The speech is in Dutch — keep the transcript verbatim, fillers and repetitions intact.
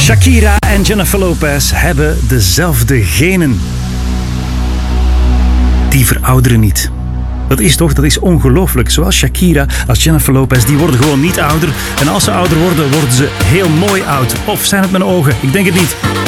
Shakira en Jennifer Lopez hebben dezelfde genen. Die verouderen niet. Dat is toch, dat is ongelooflijk. Zowel Shakira als Jennifer Lopez, die worden gewoon niet ouder. En als ze ouder worden, worden ze heel mooi oud. Of zijn het mijn ogen? Ik denk het niet.